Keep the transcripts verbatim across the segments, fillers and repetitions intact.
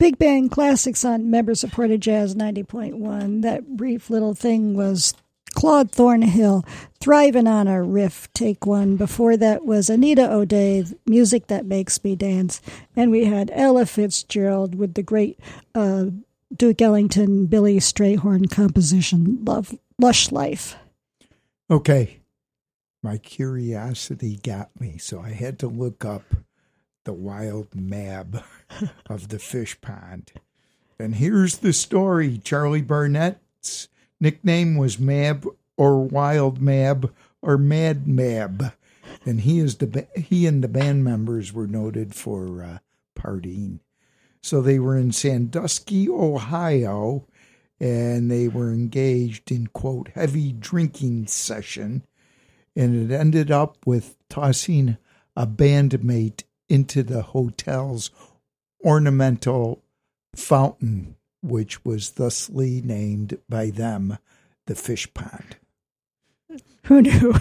Big Band Classics on member-supported Jazz ninety point one. That brief little thing was Claude Thornhill, Thriving on a Riff, take one. Before that was Anita O'Day, Music That Makes Me Dance. And we had Ella Fitzgerald with the great uh, Duke Ellington, Billy Strayhorn composition, Love, Lush Life. Okay. My curiosity got me, so I had to look up the wild mab of the fish pond. And here's the story. Charlie Barnett's nickname was Mab or Wild Mab or Mad Mab. And he is the he and the band members were noted for uh, partying. So they were in Sandusky, Ohio, and they were engaged in, quote, heavy drinking session. And it ended up with tossing a bandmate into the hotel's ornamental fountain, which was thusly named by them the Fish Pond. Who knew?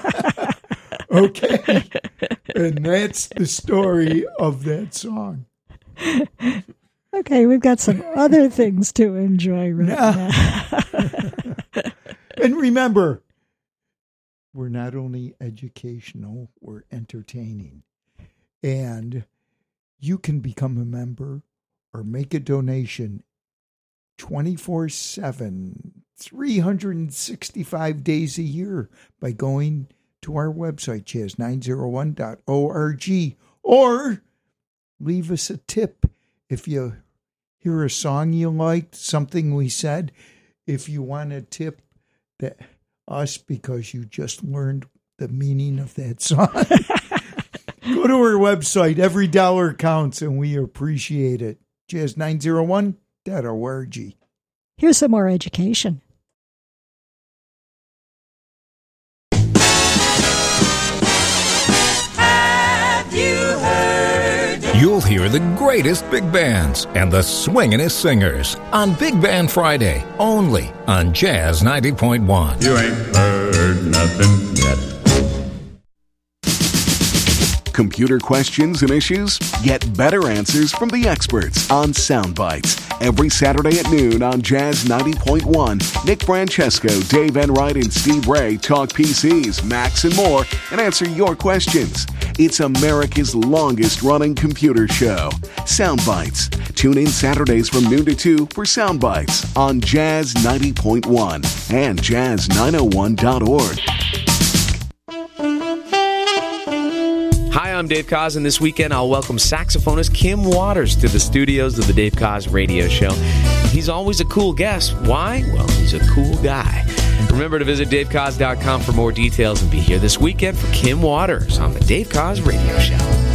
Okay. And that's the story of that song. Okay, we've got some other things to enjoy right now. And remember, we're not only educational, we're entertaining. And you can become a member or make a donation twenty-four seven, three hundred sixty-five days a year by going to our website, jazz nine oh one dot org, or leave us a tip if you hear a song you liked, something we said. If you want a tip that us because you just learned the meaning of that song, go to our website. Every dollar counts, and we appreciate it. jazz nine oh one dot org. Here's some more education. Have you heard? You'll hear the greatest big bands and the swingin'est singers on Big Band Friday, only on Jazz ninety point one. You ain't heard nothing yet. Computer questions and issues? Get better answers from the experts on Soundbites. Every Saturday at noon on Jazz ninety point one, Nick Francesco, Dave Enright, and Steve Ray talk P Cs, Macs, and more, and answer your questions. It's America's longest-running computer show. Soundbites. Tune in Saturdays from noon to two for Soundbites on Jazz ninety point one and jazz nine oh one dot org. Hi, I'm Dave Koz, and this weekend I'll welcome saxophonist Kim Waters to the studios of the Dave Koz Radio Show. He's always a cool guest. Why? Well, he's a cool guy. Remember to visit dave koz dot com for more details and be here this weekend for Kim Waters on the Dave Koz Radio Show.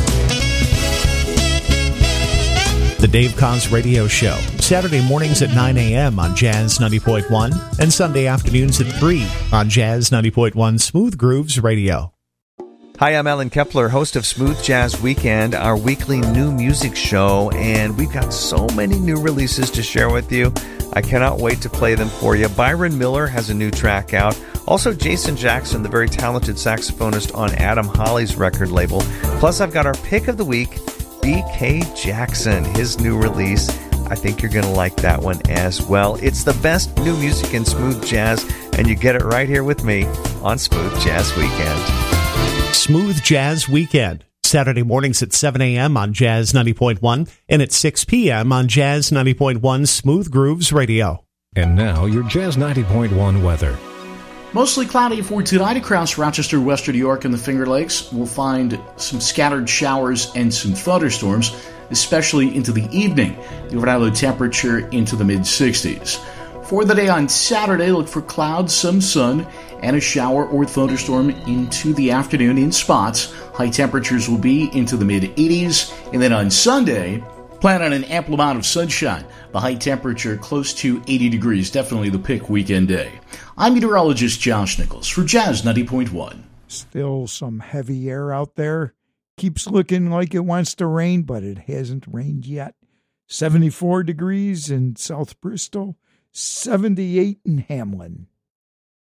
The Dave Koz Radio Show, Saturday mornings at nine a.m. on Jazz ninety point one and Sunday afternoons at three on Jazz ninety point one Smooth Grooves Radio. Hi, I'm Alan Kepler, host of Smooth Jazz Weekend, our weekly new music show, and we've got so many new releases to share with you. I cannot wait to play them for you. Byron Miller has a new track out. Also, Jason Jackson, the very talented saxophonist on Adam Holly's record label. Plus, I've got our pick of the week, B K Jackson, his new release. I think you're going to like that one as well. It's the best new music in smooth jazz, and you get it right here with me on Smooth Jazz Weekend. Smooth Jazz Weekend, Saturday mornings at seven a.m. on Jazz ninety point one and at six p.m. on Jazz ninety point one Smooth Grooves Radio. And now, your Jazz ninety point one weather. Mostly cloudy for tonight across Rochester, Western New York, and the Finger Lakes. We'll find some scattered showers and some thunderstorms, especially into the evening. The overnight low temperature into the mid sixties. For the day on Saturday, look for clouds, some sun, and a shower or thunderstorm into the afternoon in spots. High temperatures will be into the mid eighties. And then on Sunday, plan on an ample amount of sunshine. The high temperature close to eighty degrees. Definitely the pick weekend day. I'm meteorologist Josh Nichols for Jazz ninety point one. Still some heavy air out there. Keeps looking like it wants to rain, but it hasn't rained yet. seventy-four degrees in South Bristol. seventy-eight in Hamlin.